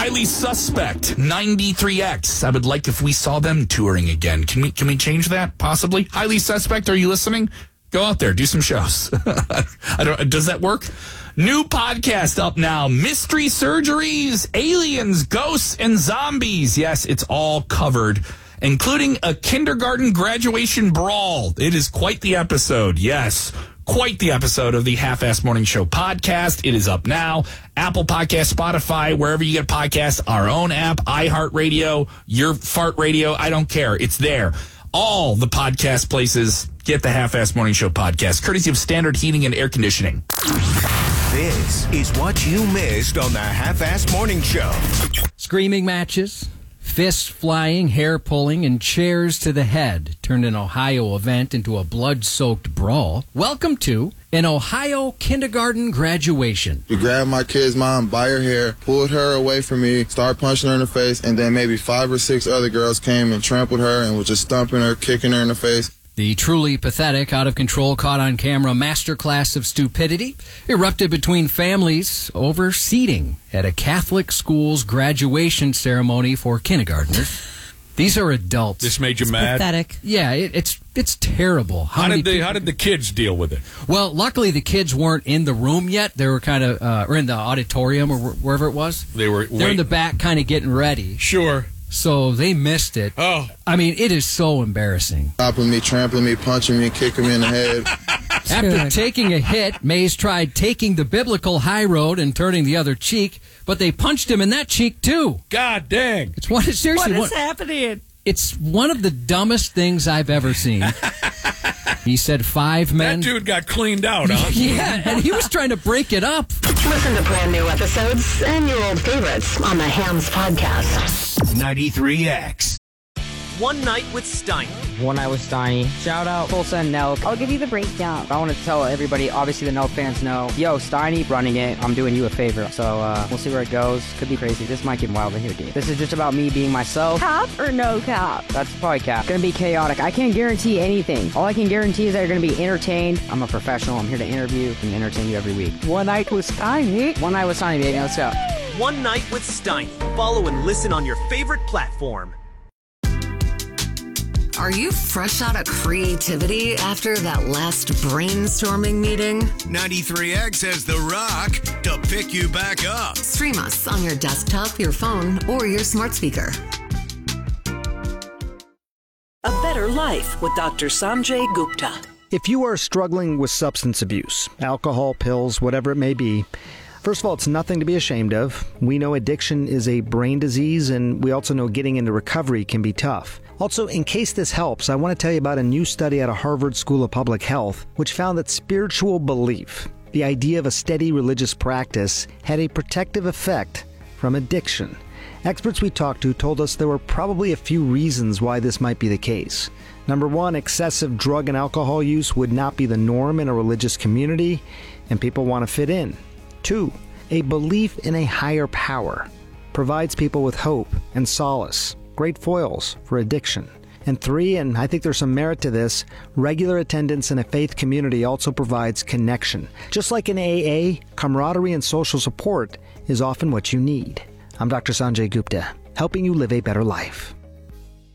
Highly Suspect, 93X. I would like if we saw them touring again. Can we change that, possibly? Highly Suspect, are you listening? Go out there, do some shows. Does that work? New podcast up now. Mystery surgeries, aliens, ghosts, and zombies. Yes, it's all covered, including a kindergarten graduation brawl. It is quite the episode. Yes, quite the episode of the Half-Ass Morning Show podcast. It is up now. Apple Podcast, Spotify, wherever you get podcasts, our own app, iHeartRadio, your fart radio. I don't care. It's there. All the podcast places. Get the Half-Ass Morning Show podcast, courtesy of Standard Heating and Air Conditioning. This is what you missed on the Half-Ass Morning Show. Screaming matches, fists flying, hair pulling, and chairs to the head turned an Ohio event into a blood-soaked brawl. Welcome to an Ohio kindergarten graduation. You grabbed my kid's mom by her hair, pulled her away from me, started punching her in the face, and then maybe 5 or 6 other girls came and trampled her and was just stomping her, kicking her in the face. The truly pathetic, out-of-control, caught-on-camera masterclass of stupidity erupted between families over seating at a Catholic school's graduation ceremony for kindergartners. These are adults. This made you mad? Pathetic. Yeah, it's terrible. How did the kids deal with it? Well, luckily the kids weren't in the room yet. They were kind of or in the auditorium or wherever it was. They're in the back, kind of getting ready. Sure. So they missed it. Oh. I mean, it is so embarrassing. Stopping me, trampling me, punching me, kicking me in the head. After taking a hit, Mays tried taking the biblical high road and turning the other cheek, but they punched him in that cheek too. God dang. What is happening? It's one of the dumbest things I've ever seen. He said 5 men. That dude got cleaned out, huh? Yeah, and he was trying to break it up. Listen to brand new episodes and your old favorites on the Hams Podcast. 93X. One Night with Steiny. One Night with Steiny. Shout out Full Send Nelk. I'll give you the breakdown. I want to tell everybody, obviously the Nelk fans know, yo, Steiny running it. I'm doing you a favor. So we'll see where it goes. Could be crazy. This might get wild in here, dude. This is just about me being myself. Cap or no cap? That's probably cap. Gonna be chaotic. I can't guarantee anything. All I can guarantee is that you're gonna be entertained. I'm a professional. I'm here to interview and entertain you every week. One Night with Steiny. One Night with Steiny, baby. Let's go. One Night with Steiny. Follow and listen on your favorite platform. Are you fresh out of creativity after that last brainstorming meeting? 93X has The Rock to pick you back up. Stream us on your desktop, your phone, or your smart speaker. A Better Life with Dr. Sanjay Gupta. If you are struggling with substance abuse, alcohol, pills, whatever it may be, first of all, it's nothing to be ashamed of. We know addiction is a brain disease, and we also know getting into recovery can be tough. Also, in case this helps, I want to tell you about a new study out of Harvard School of Public Health, which found that spiritual belief, the idea of a steady religious practice, had a protective effect from addiction. Experts we talked to told us there were probably a few reasons why this might be the case. Number one, excessive drug and alcohol use would not be the norm in a religious community, and people want to fit in. 2, a belief in a higher power provides people with hope and solace, great foils for addiction. And 3, and I think there's some merit to this, regular attendance in a faith community also provides connection. Just like in AA, camaraderie and social support is often what you need. I'm Dr. Sanjay Gupta, helping you live a better life.